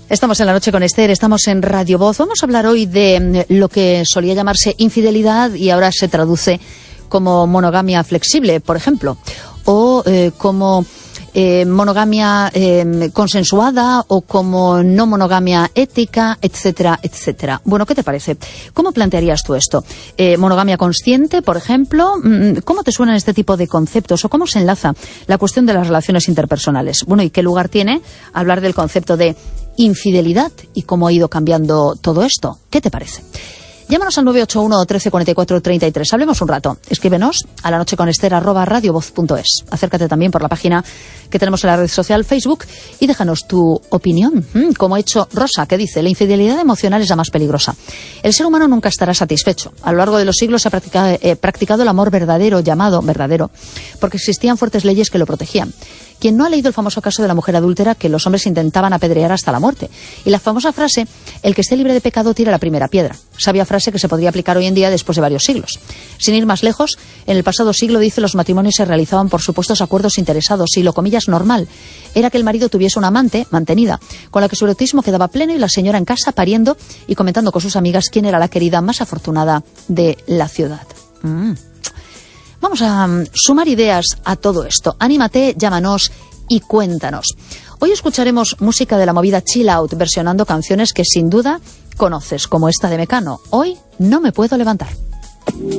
Estamos en La Noche con Esther, estamos en Radio Voz. Vamos a hablar hoy de lo que solía llamarse infidelidad y ahora se traduce como monogamia flexible, por ejemplo, o como monogamia consensuada o como no monogamia ética, etcétera, etcétera. Bueno, ¿qué te parece? ¿Cómo plantearías tú esto? ¿Monogamia consciente, por ejemplo? ¿Cómo te suenan este tipo de conceptos o cómo se enlaza la cuestión de las relaciones interpersonales? Bueno, ¿y qué lugar tiene hablar del concepto de infidelidad y cómo ha ido cambiando todo esto? ¿Qué te parece? Llámanos al 981 13 44 33. Hablemos un rato. Escríbenos a lanocheconester@radiovoz.es. Acércate también por la página que tenemos en la red social Facebook y déjanos tu opinión. Como ha hecho Rosa, que dice: la infidelidad emocional es la más peligrosa. El ser humano nunca estará satisfecho. A lo largo de los siglos se ha practicado el amor verdadero, llamado verdadero, porque existían fuertes leyes que lo protegían. Quien no ha leído el famoso caso de la mujer adúltera que los hombres intentaban apedrear hasta la muerte? Y la famosa frase: el que esté libre de pecado tira la primera piedra. Sabia frase que se podría aplicar hoy en día después de varios siglos. Sin ir más lejos, en el pasado siglo, dice, los matrimonios se realizaban por supuestos acuerdos interesados y lo comillas normal era que el marido tuviese una amante mantenida, con la que su erotismo quedaba pleno y la señora en casa pariendo y comentando con sus amigas quién era la querida más afortunada de la ciudad. Vamos a sumar ideas a todo esto. Anímate, llámanos y cuéntanos. Hoy escucharemos música de la movida Chill Out, versionando canciones que sin duda conoces, como esta de Mecano. Hoy no me puedo levantar.